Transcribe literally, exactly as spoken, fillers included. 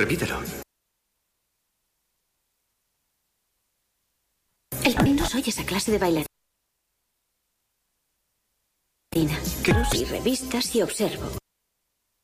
Repítelo. El no soy esa clase de bailarina. ¿Qué no? Y revistas y observo.